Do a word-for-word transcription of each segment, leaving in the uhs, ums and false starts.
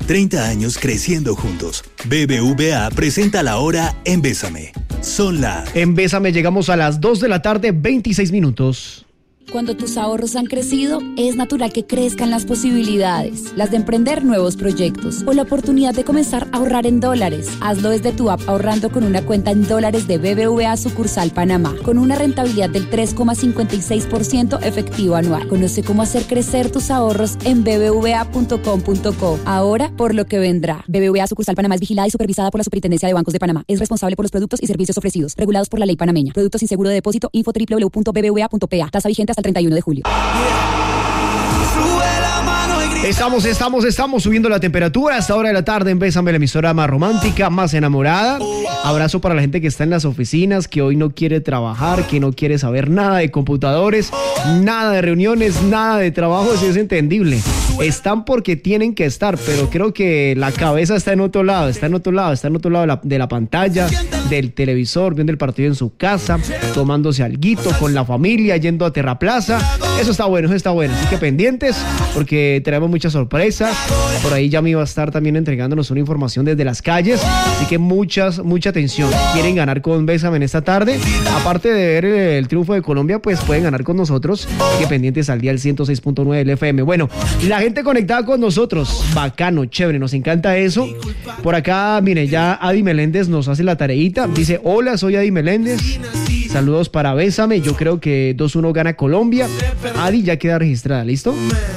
treinta años creciendo juntos. B B V A presenta la hora en Bésame. Son la... En Bésame llegamos a las dos de la tarde, veintiséis minutos. Cuando tus ahorros han crecido, es natural que crezcan las posibilidades, las de emprender nuevos proyectos o la oportunidad de comenzar a ahorrar en dólares. Hazlo desde tu app ahorrando con una cuenta en dólares de B B V A sucursal Panamá, con una rentabilidad del tres coma cincuenta y seis por ciento efectivo anual. Conoce cómo hacer crecer tus ahorros en b b v a punto com punto co. Ahora por lo que vendrá. B B V A sucursal Panamá es vigilada y supervisada por la Superintendencia de Bancos de Panamá. Es responsable por los productos y servicios ofrecidos, regulados por la ley panameña. Productos sin seguro de depósito. Info doble u doble u doble u punto b b v a punto p a. Tasa vigente hasta el treinta y uno de julio. Estamos, estamos, estamos subiendo la temperatura a esta hora de la tarde en Bésame, la emisora más romántica, más enamorada. Abrazo para la gente que está en las oficinas, que hoy no quiere trabajar, que no quiere saber nada de computadores, nada de reuniones, nada de trabajo. Eso es entendible. Están porque tienen que estar, pero creo que la cabeza está en otro lado, está en otro lado, está en otro lado de la, de la pantalla, del televisor, viendo el partido en su casa, tomándose alguito con la familia, yendo a Terraplaza. Eso está bueno, eso está bueno. Así que pendientes, porque tenemos muchas sorpresas. Por ahí Yami va a estar también entregándonos una información desde las calles. Así que muchas, mucha atención. Quieren ganar con Bésame en esta tarde. Aparte de ver el, el triunfo de Colombia, pues pueden ganar con nosotros. Así que pendientes al día el ciento seis punto nueve del F M. Bueno, la gente conectada con nosotros. Bacano, chévere, nos encanta eso. Por acá, mire, ya Adi Meléndez nos hace la tareita. Dice, hola, soy Adi Meléndez. Saludos para Bésame. Yo creo que dos uno gana Colombia. Adi ya queda registrada, ¿listo?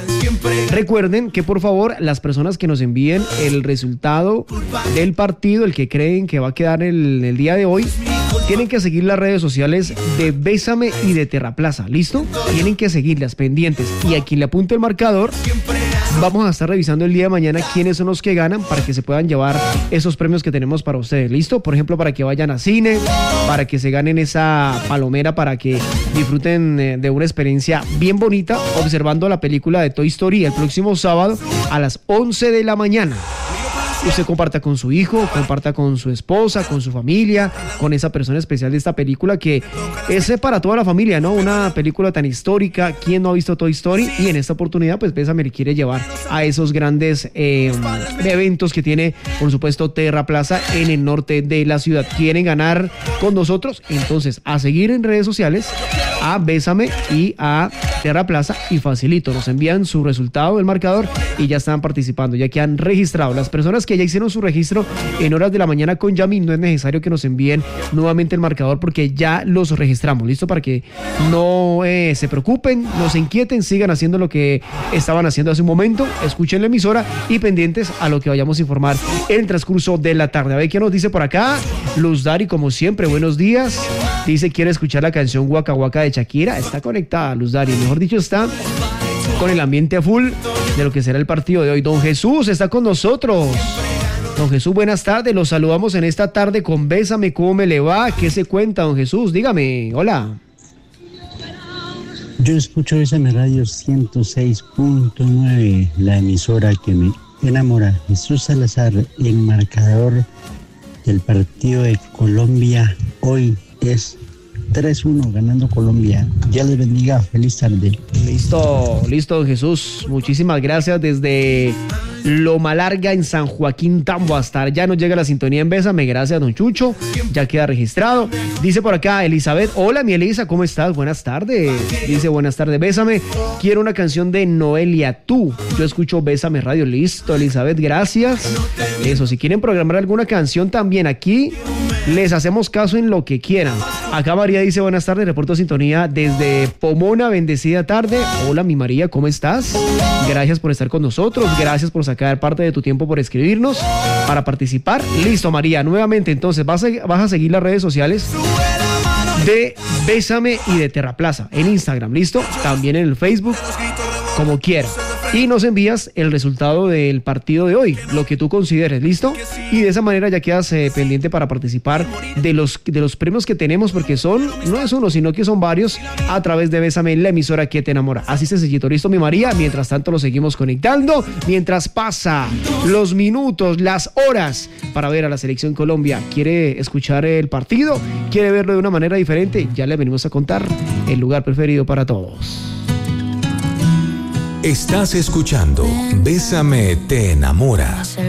Recuerden que por favor las personas que nos envíen el resultado del partido, el que creen que va a quedar el, el día de hoy, tienen que seguir las redes sociales de Bésame y de Terraplaza, ¿listo? Tienen que seguirlas pendientes, y a quien le apunte el marcador, vamos a estar revisando el día de mañana quiénes son los que ganan para que se puedan llevar esos premios que tenemos para ustedes, ¿listo? Por ejemplo, para que vayan a cine, para que se ganen esa palomera, para que disfruten de una experiencia bien bonita observando la película de Toy Story el próximo sábado a las once de la mañana. Usted comparta con su hijo, comparta con su esposa, con su familia, con esa persona especial de esta película que es para toda la familia, ¿no? Una película tan histórica. ¿Quién no ha visto Toy Story? Y en esta oportunidad, pues Bésame le quiere llevar a esos grandes eh, eventos que tiene, por supuesto, Terraplaza en el norte de la ciudad. ¿Quieren ganar con nosotros? Entonces, a seguir en redes sociales a Bésame y a Terraplaza, y facilito, nos envían su resultado del marcador y ya están participando, ya que han registrado. Las personas que ya hicieron su registro en horas de la mañana con Yami, no es necesario que nos envíen nuevamente el marcador porque ya los registramos, listo, para que no eh, se preocupen, no se inquieten, sigan haciendo lo que estaban haciendo hace un momento, escuchen la emisora y pendientes a lo que vayamos a informar en el transcurso de la tarde. A ver qué nos dice por acá Luz Dari, como siempre, buenos días. Dice, quiere escuchar la canción Waka Waka de Shakira. Está conectada Luz Dari, mejor dicho, está con el ambiente a full de lo que será el partido de hoy. Don Jesús está con nosotros. Don Jesús, buenas tardes, los saludamos en esta tarde con Bésame. ¿Cómo me le va? ¿Qué se cuenta, don Jesús? Dígame, hola. Yo escucho Bésame Radio ciento seis punto nueve, la emisora que me enamora. Jesús Salazar, el marcador del partido de Colombia hoy es tres uno ganando Colombia. Ya les bendiga, feliz tarde. Listo, listo, don Jesús. Muchísimas gracias desde Loma Larga en San Joaquín Tambo. Hasta ya nos llega la sintonía en Bésame. Gracias, don Chucho. Ya queda registrado. Dice por acá Elizabeth. Hola, mi Elisa, ¿cómo estás? Buenas tardes. Dice, buenas tardes, Bésame. Quiero una canción de Noelia Tú. Yo escucho Bésame Radio. Listo, Elizabeth, gracias. Eso, si quieren programar alguna canción también aquí, les hacemos caso en lo que quieran. Acá María dice, buenas tardes, reporto sintonía desde Pomona, bendecida tarde. Hola, mi María, ¿cómo estás? Gracias por estar con nosotros, gracias por sacar parte de tu tiempo por escribirnos, para participar. Listo, María, nuevamente, entonces, vas a, vas a seguir las redes sociales de Bésame y de Terraplaza en Instagram, ¿listo? También en el Facebook, como quieras. Y nos envías el resultado del partido de hoy, lo que tú consideres, ¿listo? Y de esa manera ya quedas eh, pendiente para participar de los, de los premios que tenemos, porque son, no es uno, sino que son varios, a través de Bésame, la emisora que te enamora. Así sencillito, ¿listo, mi María? Mientras tanto lo seguimos conectando, mientras pasa los minutos, las horas, para ver a la Selección Colombia. ¿Quiere escuchar el partido? ¿Quiere verlo de una manera diferente? Ya le venimos a contar el lugar preferido para todos. Estás escuchando Bésame te enamora